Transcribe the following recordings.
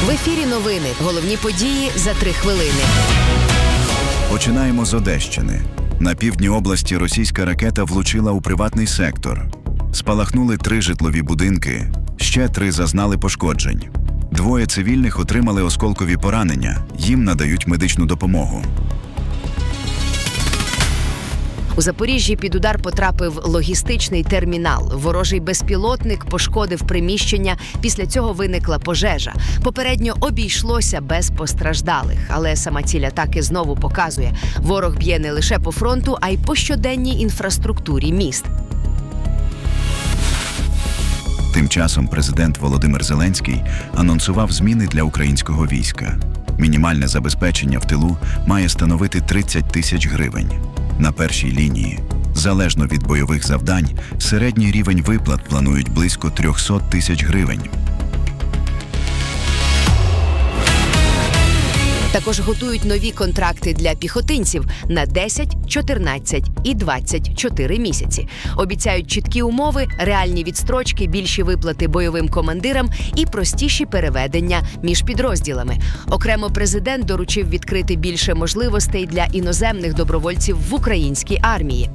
В ефірі новини. Головні події за 3 хвилини. Починаємо з Одещини. На півдні області російська ракета влучила у приватний сектор. Спалахнули 3 житлові будинки, ще 3 зазнали пошкоджень. 2 цивільних отримали осколкові поранення, їм надають медичну допомогу. У Запоріжжі під удар потрапив логістичний термінал. Ворожий безпілотник пошкодив приміщення, після цього виникла пожежа. Попередньо обійшлося без постраждалих, але сама ціль атаки знову показує – ворог б'є не лише по фронту, а й по щоденній інфраструктурі міст. Тим часом президент Володимир Зеленський анонсував зміни для українського війська. Мінімальне забезпечення в тилу має становити 30 тисяч гривень. На першій лінії, залежно від бойових завдань, середній рівень виплат планують близько 300 тисяч гривень. Також готують нові контракти для піхотинців на 10, 14 і 24 місяці. Обіцяють чіткі умови, реальні відстрочки, більші виплати бойовим командирам і простіші переведення між підрозділами. Окремо президент доручив відкрити більше можливостей для іноземних добровольців в українській армії.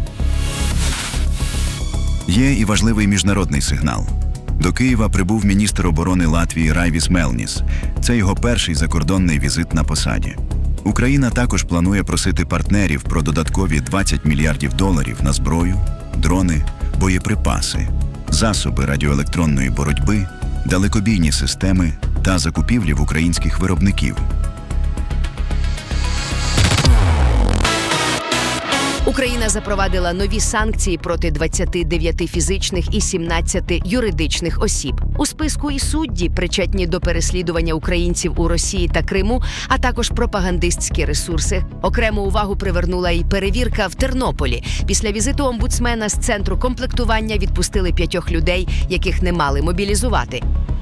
Є і важливий міжнародний сигнал. До Києва прибув міністр оборони Латвії Райвіс Мелніс. Це його перший закордонний візит на посаді. Україна також планує просити партнерів про додаткові $20 мільярдів на зброю, дрони, боєприпаси, засоби радіоелектронної боротьби, далекобійні системи та закупівлі в українських виробників. Україна запровадила нові санкції проти 29 фізичних і 17 юридичних осіб. У списку і судді, причетні до переслідування українців у Росії та Криму, а також пропагандистські ресурси. Окрему увагу привернула і перевірка в Тернополі. Після візиту омбудсмена з центру комплектування відпустили 5 людей, яких не мали мобілізувати.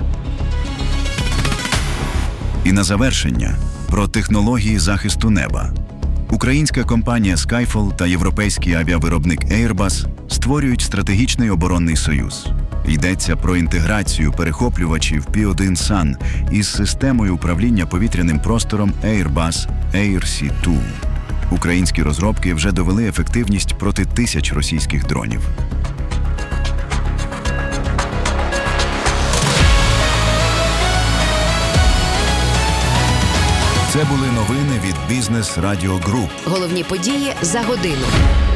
І на завершення про технології захисту неба. Українська компанія Skyfall та європейський авіавиробник Airbus створюють стратегічний оборонний союз. Йдеться про інтеграцію перехоплювачів P-1 Sun із системою управління повітряним простором Airbus Air-C2. Українські розробки вже довели ефективність проти 1000 російських дронів. Це були новини від Business Radio Group. Головні події за годину.